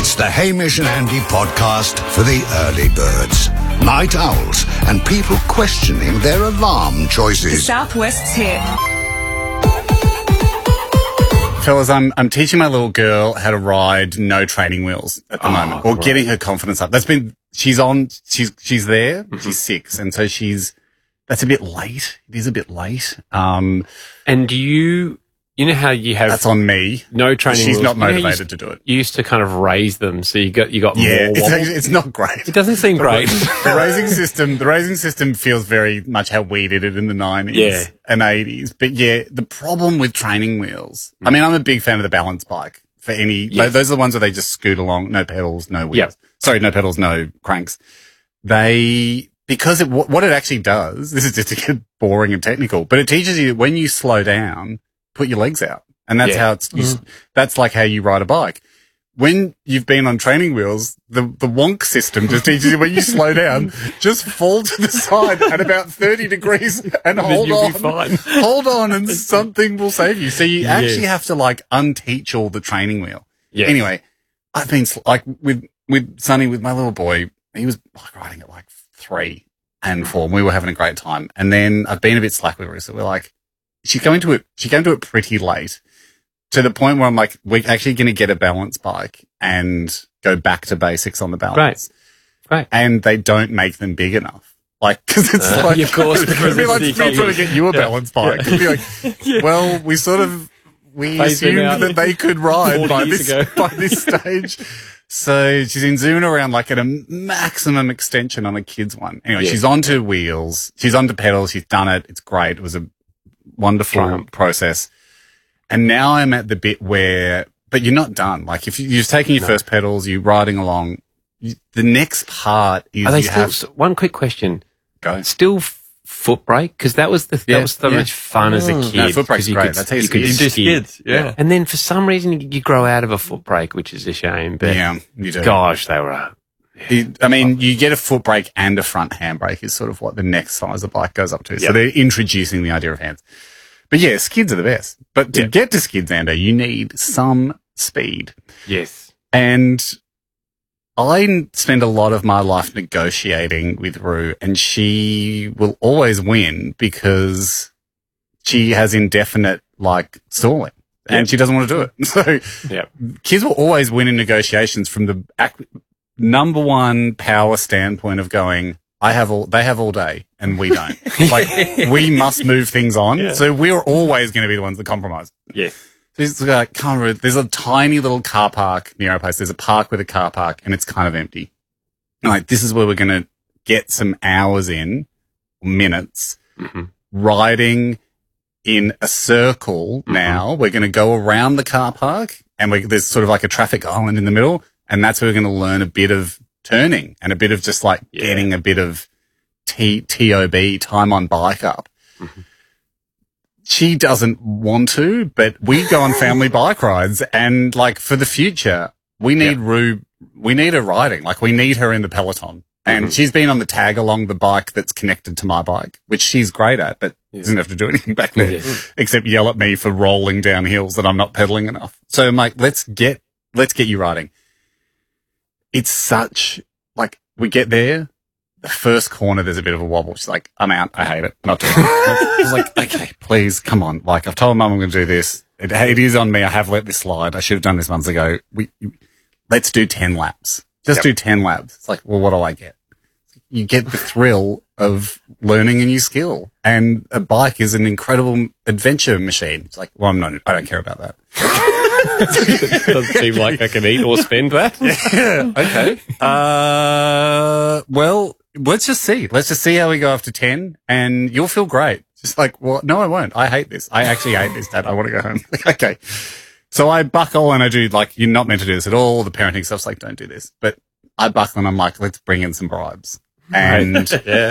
It's the Hamish and Andy podcast for the early birds. Night owls and people questioning their alarm choices. South West's hit. Fellas, I'm teaching my little girl how to ride no training wheels at the moment, or getting her confidence up. She's there, she's 6, and so that's a bit late. It is a bit late. And do you know how you have... That's on me. No training She's wheels. not motivated to do it. You used to kind of raise them, so you got more wobble. It's not great. It doesn't seem great. The raising system feels very much how we did it in the 90s and 80s. But yeah, the problem with training wheels, I mean, I'm a big fan of the balance bike for any, those are the ones where they just scoot along, no pedals, no wheels. Yep. Sorry, no pedals, no cranks. Because what it actually does, this is just to get boring and technical, but it teaches you that when you slow down, put your legs out. And that's how that's like how you ride a bike. When you've been on training wheels, the wonk system just teaches you when you slow down, just fall to the side at about 30 degrees and hold on. Hold on and something will save you. So you actually have to like unteach all the training wheel. Yeah. Anyway, I've been like with Sonny, with my little boy, he was like riding at like 3 and 4 and we were having a great time. And then I've been a bit slack with her. So we're like, she came to it pretty late, to the point where I'm like, we're actually going to get a balance bike and go back to basics on the balance. Right. And they don't make them big enough. Like, cause it's like, of course, it'd be like, we're trying to get you a balance bike. It'd be like, well, we assumed that they could ride by this stage. So she's been zooming around like at a maximum extension on a kid's one. Anyway, she's onto wheels. She's onto pedals. She's done it. It's great. It was a wonderful process. And now I'm at the bit where, but you're not done. Like if you're taking your first pedals, you're riding along, the next part is one quick question. Go. Still foot brake? Because that was so much fun as a kid. No, foot brake's great. That's how you do skids. Yeah. And then for some reason you grow out of a foot brake, which is a shame. But you do. Gosh, they were... you get a foot brake and a front handbrake is sort of what the next size of bike goes up to. So they're introducing the idea of hands. But yeah, skids are the best. But to get to skids, Ando, you need some speed. Yes. And I spend a lot of my life negotiating with Rue, and she will always win because she has indefinite, like, stalling. And she doesn't want to do it. So kids will always win in negotiations from the number one power standpoint of going, they have all day and we don't. Like, we must move things on. Yeah. So we're always going to be the ones that compromise. Yeah. There's a tiny little car park near our place. There's a park with a car park and it's kind of empty. Like, this is where we're going to get some hours in, minutes, riding in a circle now. We're going to go around the car park and there's sort of like a traffic island in the middle. And that's where we're going to learn a bit of turning and a bit of just like getting a bit of TOB, time on bike up. She doesn't want to, but we go on family bike rides and like for the future, we need Rue, we need her riding. Like we need her in the peloton. And she's been on the tag along the bike that's connected to my bike, which she's great at, but doesn't have to do anything back there except yell at me for rolling down hills that I'm not pedaling enough. So I'm like, let's get you riding. It's such, like, we get there, the first corner, there's a bit of a wobble. She's like, I'm out. I hate it. Not doing it. I was like, okay, please, come on. Like, I've told Mum I'm going to do this. It is on me. I have let this slide. I should have done this months ago. Let's do 10 laps. Just do 10 laps. It's like, well, what do I get? You get the thrill of learning a new skill. And a bike is an incredible adventure machine. It's like, well, I don't care about that. Doesn't seem like I can eat or spend that. Okay. Well, let's just see. Let's just see how we go after 10 and you'll feel great. Just like, well, no, I won't. I hate this. I actually hate this, Dad. I want to go home. Okay. So I buckle and I do like, you're not meant to do this at all. The parenting stuff's like, don't do this. But I buckle and I'm like, let's bring in some bribes. And